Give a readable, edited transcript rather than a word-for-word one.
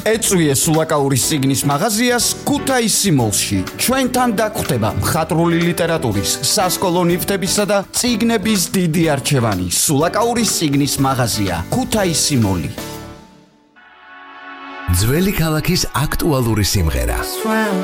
ეწვიე სულაკაურის წიგნის მაღაზიას ქუთაისი მოლში. ჩვენთან დაგხვდება მხატვრული ლიტერატურის, სასკოლო ნივთებისა და წიგნების დიდი არჩევანი. სულაკაურის წიგნის მაღაზია ქუთაისი მოლი. ძველი ქალაქის აქტუალური სიმღერა.